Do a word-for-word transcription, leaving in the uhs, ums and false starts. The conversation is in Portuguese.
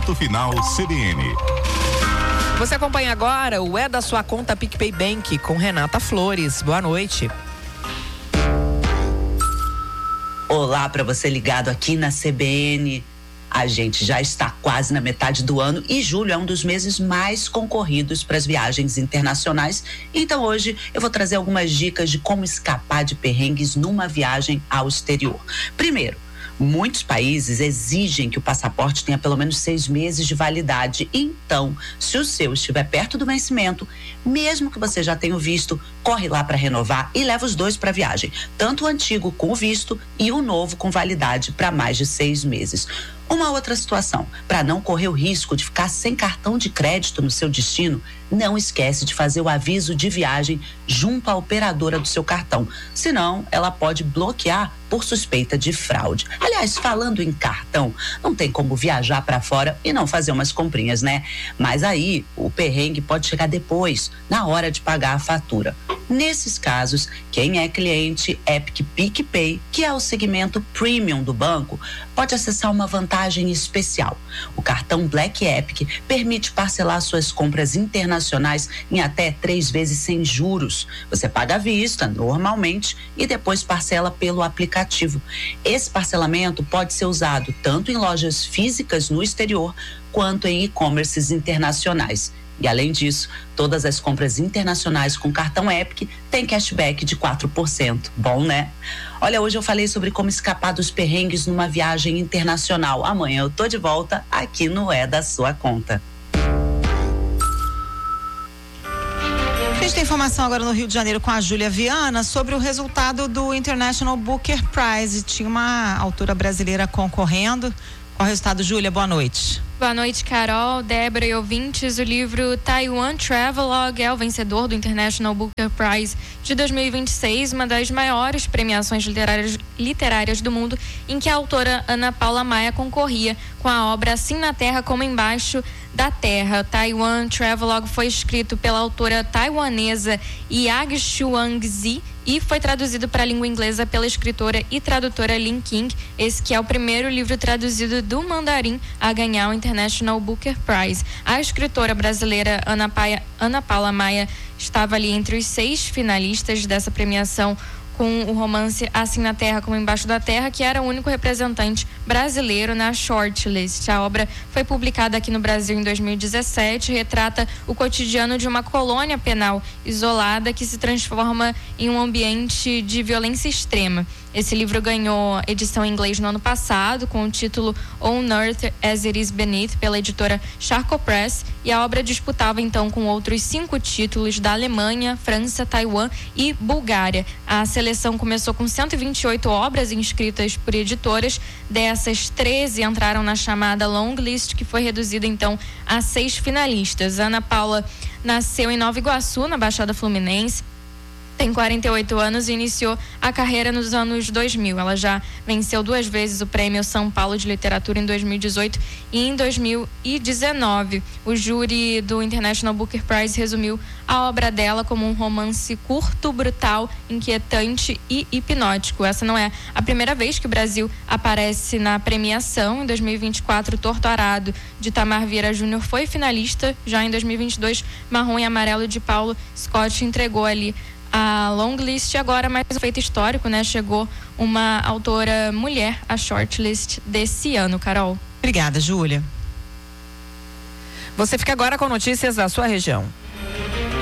Ponto Final C B N. Você acompanha agora o É da Sua Conta PicPay Bank com Renata Flores. Boa noite. Olá para você ligado aqui na C B N. A gente já está quase na metade do ano e julho é um dos meses mais concorridos para as viagens internacionais. Então hoje eu vou trazer algumas dicas de como escapar de perrengues numa viagem ao exterior. Primeiro, muitos países exigem que o passaporte tenha pelo menos seis meses de validade. Então, se o seu estiver perto do vencimento, mesmo que você já tenha o visto, corre lá para renovar e leva os dois para a viagem. Tanto o antigo com o visto e o novo com validade para mais de seis meses. Uma outra situação, para não correr o risco de ficar sem cartão de crédito no seu destino, não esquece de fazer o aviso de viagem junto à operadora do seu cartão. Senão, ela pode bloquear por suspeita de fraude. Aliás, falando em cartão, não tem como viajar para fora e não fazer umas comprinhas, né? Mas aí, o perrengue pode chegar depois, na hora de pagar a fatura. Nesses casos, quem é cliente Epic PicPay, que é o segmento premium do banco, pode acessar uma vantagem especial. O cartão Black Epic permite parcelar suas compras internacionais em até três vezes sem juros. Você paga à vista, normalmente, e depois parcela pelo aplicativo. Esse parcelamento pode ser usado tanto em lojas físicas no exterior, quanto em e-commerces internacionais. E além disso, todas as compras internacionais com cartão Epic têm cashback de quatro por cento. Bom, né? Olha, hoje eu falei sobre como escapar dos perrengues numa viagem internacional. Amanhã eu tô de volta aqui no É da Sua Conta. A gente tem informação agora no Rio de Janeiro com a Júlia Viana sobre o resultado do International Booker Prize. Tinha uma autora brasileira concorrendo. Qual é o resultado, Júlia? Boa noite. Boa noite, Carol, Débora e ouvintes. O livro Taiwan Travelogue é o vencedor do International Booker Prize de dois mil e vinte e seis, uma das maiores premiações literárias, literárias do mundo, em que a autora Ana Paula Maia concorria com a obra Assim na Terra como Embaixo da Terra. Taiwan Travelogue foi escrito pela autora taiwanesa Yag Chuang-zi e foi traduzido para a língua inglesa pela escritora e tradutora Lin King. Esse que é o primeiro livro traduzido do mandarim a ganhar o International Booker Prize. A escritora brasileira Ana, Paia, Ana Paula Maia estava ali entre os seis finalistas dessa premiação, com o romance Assim na Terra como Embaixo da Terra, que era o único representante brasileiro na shortlist. A obra foi publicada aqui no Brasil em dois mil e dezessete, retrata o cotidiano de uma colônia penal isolada que se transforma em um ambiente de violência extrema. Esse livro ganhou edição em inglês no ano passado, com o título On Earth as It Is Beneath, pela editora Charco Press, e a obra disputava então com outros cinco títulos da Alemanha, França, Taiwan e Bulgária. A seleção começou com cento e vinte e oito obras inscritas por editoras. Dessas, treze entraram na chamada long list, que foi reduzida então a seis finalistas. Ana Paula nasceu em Nova Iguaçu, na Baixada Fluminense. Tem quarenta e oito anos e iniciou a carreira nos anos dois mil. Ela já venceu duas vezes o Prêmio São Paulo de Literatura em dois mil e dezoito e em dois mil e dezenove. O júri do International Booker Prize resumiu a obra dela como um romance curto, brutal, inquietante e hipnótico. Essa não é a primeira vez que o Brasil aparece na premiação. Em dois mil e vinte e quatro, Torto Arado, de Tamar Vieira Júnior, foi finalista. Já em dois mil e vinte e dois, Marrom e Amarelo, de Paulo Scott, entregou ali a long list. Agora, mais um feito histórico, né? Chegou uma autora mulher à shortlist desse ano, Carol. Obrigada, Júlia. Você fica agora com notícias da sua região.